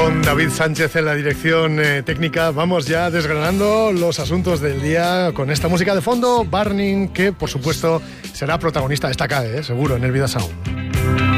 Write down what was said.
Con David Sánchez en la dirección técnica, vamos ya desgranando los asuntos del día con esta música de fondo, Burning, que por supuesto será protagonista, destaca, seguro, en el Vida Sound.